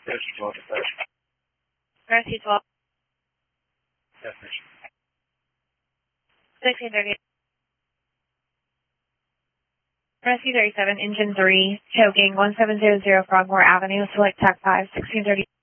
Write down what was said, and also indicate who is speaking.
Speaker 1: Rescue 12 dispatch.
Speaker 2: Rescue 12.
Speaker 1: Destination.
Speaker 2: 1630. Rescue 37, Engine 3, choking, 1700 Frogmore Avenue, select TAC 5, 1630.